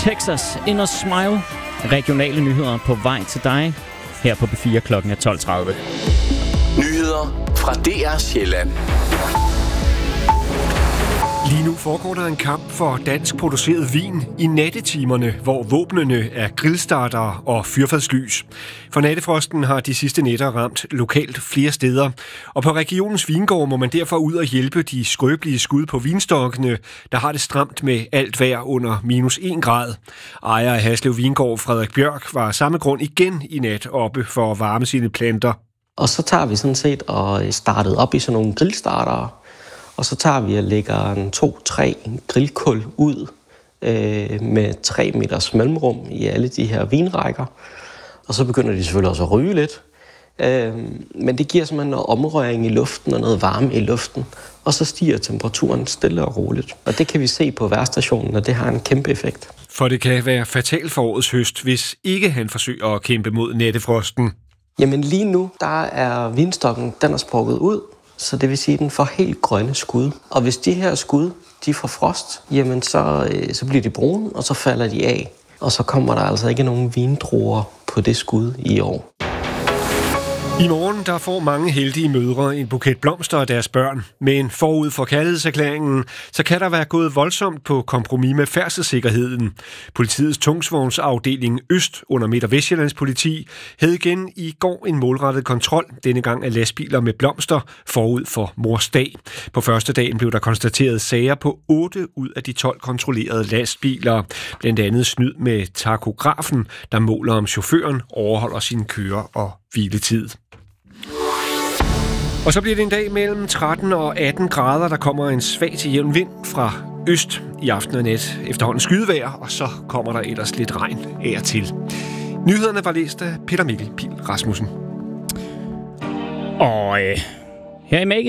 Texas in a Smile. Regionale nyheder på vej til dig her på B4 klokken 12:30. Nyheder fra DR Sjælland. Lige nu foregår der en kamp for dansk produceret vin i nattetimerne, hvor våbnene er grillstartere og fyrfadslys. For nattefrosten har de sidste nætter ramt lokalt flere steder, og på regionens vingård må man derfor ud og hjælpe de skrøbelige skud på vinstokkene, der har det stramt med alt vejr under -1 grad. Ejer af Haslev Vingård, Frederik Bjørk, var af samme grund igen i nat oppe for at varme sine planter. Og så tager vi sådan set og startet op i sådan nogle grillstartere. Og så tager vi og lægger en 2-3 grillkul ud med 3 meters mellemrum i alle de her vinrækker. Og så begynder de selvfølgelig også at ryge lidt. Men det giver simpelthen noget omrøring i luften og noget varme i luften. Og så stiger temperaturen stille og roligt. Og det kan vi se på vejrstationen, og det har en kæmpe effekt. For det kan være fatalt for årets høst, hvis ikke han forsøger at kæmpe mod nattefrosten. Jamen lige nu, der er vinstokken, den er sprukket ud. Så det vil sige, at den får helt grønne skud. Og hvis de her skud, de får frost, jamen så bliver de brune, og så falder de af. Og så kommer der altså ikke nogen vindruer på det skud i år. I morgen der får mange heldige mødre en buket blomster af deres børn. Men forud for kærlighedserklæringen, så kan der være gået voldsomt på kompromis med færdselssikkerheden. Politiets tungsvognsafdeling Øst under Midt- og Vestjyllands politi havde igen i går en målrettet kontrol, denne gang af lastbiler med blomster forud for Mors Dag. På første dagen blev der konstateret sager på 8 ud af de 12 kontrollerede lastbiler. Blandt andet snyd med takografen, der måler om chaufføren overholder sin køre- og hviletid. Og så bliver det en dag mellem 13 og 18 grader. Der kommer en svag til jævn vind fra øst i aften og nat. Efterhånden skydevejr, og så kommer der ellers lidt regn af og til. Nyhederne var læst af Peter Mikkel Pihl Rasmussen. Og her i